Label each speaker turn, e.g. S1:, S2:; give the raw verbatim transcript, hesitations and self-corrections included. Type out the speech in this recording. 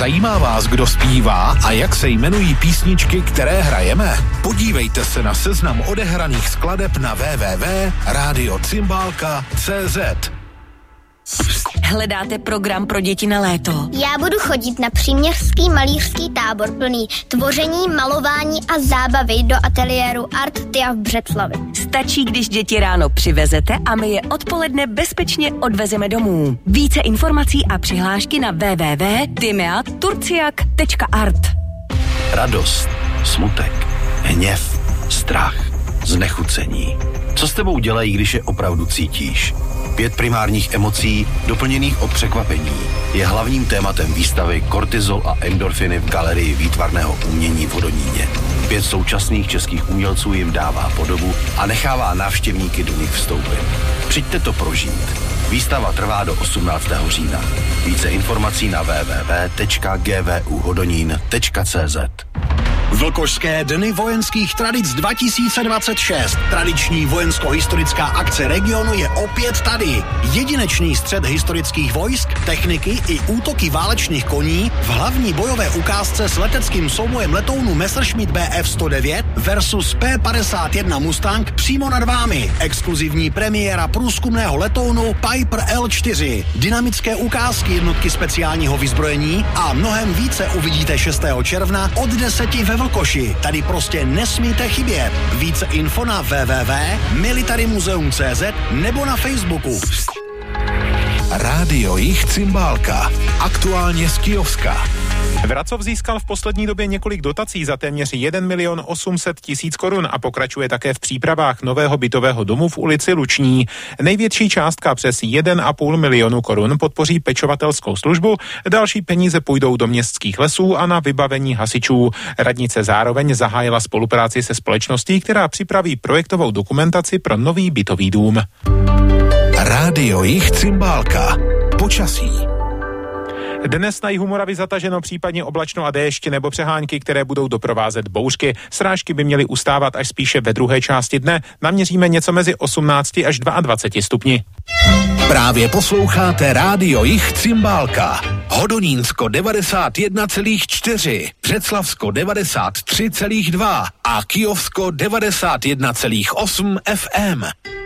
S1: Zajímá vás, kdo zpívá a jak se jmenují písničky, které hrajeme? Podívejte se na seznam odehraných skladeb na w w w tečka radio cymbálka tečka c z.
S2: Hledáte program pro děti na léto?
S3: Já budu chodit na příměřský malířský tábor plný tvoření, malování a zábavy do ateliéru Art Tia v Břeclavi.
S2: Stačí, když děti ráno přivezete a my je odpoledne bezpečně odvezeme domů. Více informací a přihlášky na w w w tečka timea turciak tečka art.
S4: Radost, smutek, hněv, strach, znechucení. Co s tebou dělají, když je opravdu cítíš? Pět primárních emocí, doplněných o překvapení, je hlavním tématem výstavy Kortizol a endorfiny v galerii výtvarného umění v Hodoníně. Pět současných českých umělců jim dává podobu a nechává návštěvníky do nich vstoupit. Přijďte to prožít. Výstava trvá do osmnáctého října. Více informací na w w w tečka g v u hodonín tečka c z.
S1: Vlkošské dny vojenských tradic dva tisíce dvacet šest. Tradiční vojensko-historická akce regionu je opět tady. Jedinečný střet historických vojsk, techniky i útoky válečných koní v hlavní bojové ukázce s leteckým soubojem letounu Messerschmitt B F sto devět versus P padesát jedna Mustang přímo nad vámi. Exkluzivní premiéra průzkumného letounu Piper L čtyři. Dynamické ukázky jednotky speciálního vyzbrojení a mnohem více uvidíte šestého června od deseti ve Vlkoši. Tady prostě nesmíte chybět. Více info na w w w tečka military muzeum tečka c z nebo na Facebooku. Rádio Jich Cymbálka. Aktuálně z Kyjovska.
S5: Vracov získal v poslední době několik dotací za téměř jeden milion osm set tisíc korun a pokračuje také v přípravách nového bytového domu v ulici Luční. Největší částka přes jeden a půl milionu korun podpoří pečovatelskou službu, další peníze půjdou do městských lesů a na vybavení hasičů. Radnice zároveň zahájila spolupráci se společností, která připraví projektovou dokumentaci pro nový bytový dům.
S1: Rádio Jich Cymbálka. Počasí.
S5: Dnes na jihu Moravy zataženo, případně oblačno a déšť nebo přehánky, které budou doprovázet bouřky. Srážky by měly ustávat až spíše ve druhé části dne. Naměříme něco mezi osmnácti až dvaceti dvěma stupni.
S1: Právě posloucháte Rádio Jich Cymbálka. Hodonínsko devadesát jedna celá čtyři, Břeclavsko devadesát tři celá dva a Kyjovsko devadesát jedna celá osm F M.